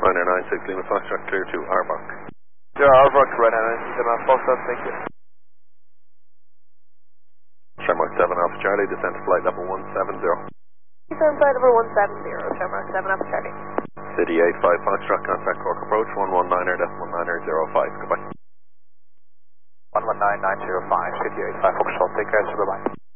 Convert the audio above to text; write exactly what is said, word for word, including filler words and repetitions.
Ryanair nine six Lima Foxtrot, clear to Arbok. Yeah, Arbok, Ryanair nine six Lima Foxtrot, thank you. Shamrock seven Alpha Charlie, descent to flight level one seven zero. Descent flight level one seven zero, Shamrock seven Alpha Charlie. City eight five Foxtrot, contact Cork approach one one niner decimal niner zero five, goodbye. one one nine nine zero five, City eight five Foxtrot, take care, bye bye.